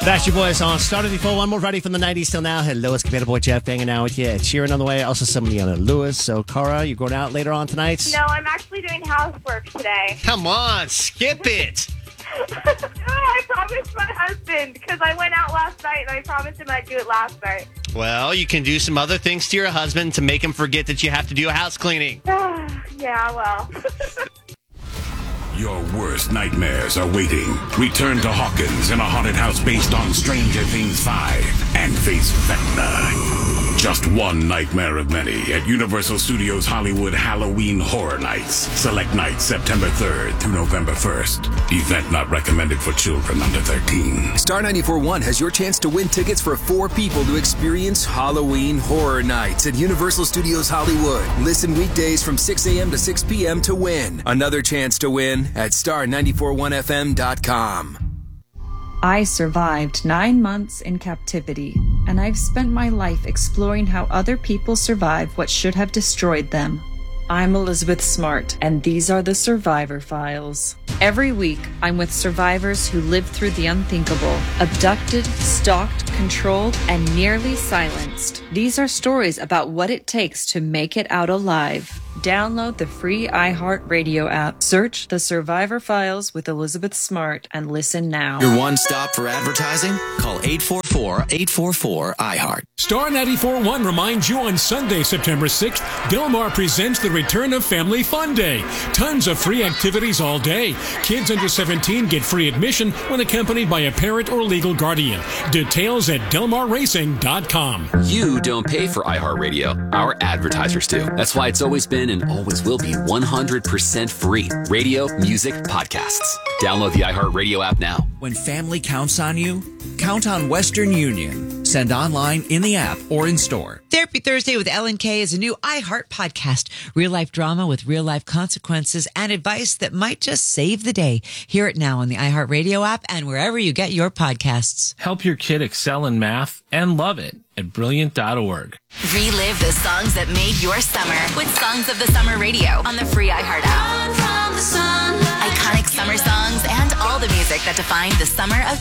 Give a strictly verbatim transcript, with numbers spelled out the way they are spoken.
Backstreet Boys on Star ninety-four. One more Friday from the nineties till now. Hello, it's Commander Boy Jeff hanging out with you. Cheering on the way. Also, somebody on Lewis. So, Cara, you going out later on tonight? No, I'm actually doing housework today. Come on, skip it. I promised my husband because I went out last night and I promised him I'd do it last night. Well, you can do some other things to your husband to make him forget that you have to do a house cleaning. Yeah, well. Your worst nightmares are waiting. Return to Hawkins in a haunted house based on Stranger Things five and face Vecna. Just one nightmare of many at Universal Studios Hollywood Halloween Horror Nights. Select nights September third through November first. Event not recommended for children under thirteen. Star ninety-four point one has your chance to win tickets for four people to experience Halloween Horror Nights at Universal Studios Hollywood. Listen weekdays from six a.m. to six p.m. to win. Another chance to win at star nine four one f m dot com. I survived nine months in captivity, and I've spent my life exploring how other people survive what should have destroyed them. I'm Elizabeth Smart, and these are the Survivor Files. Every week, I'm with survivors who lived through the unthinkable, abducted, stalked, controlled, and nearly silenced. These are stories about what it takes to make it out alive. Download the free iHeartRadio app. Search The Survivor Files with Elizabeth Smart and listen now. Your one stop for advertising? Call eight four four, eight four four, I heart. Star ninety-four point one reminds you on Sunday, September sixth, Del Mar presents the return of Family Fun Day. Tons of free activities all day. Kids under seventeen get free admission when accompanied by a parent or legal guardian. Details at del mar racing dot com. You don't pay for iHeartRadio. Our advertisers do. That's why it's always been and always will be one hundred percent free. Radio, music, podcasts. Download the iHeartRadio app now. When family counts on you, count on Western Union. Send online, in the app, or in store. Therapy Thursday with Ellen Kay is a new iHeart podcast. Real-life drama with real-life consequences and advice that might just save the day. Hear it now on the iHeartRadio app and wherever you get your podcasts. Help your kid excel in math and love it at brilliant dot org. Relive the songs that made your summer with Songs of the Summer Radio on the free iHeart app. Iconic summer songs and all the music that defined the summer of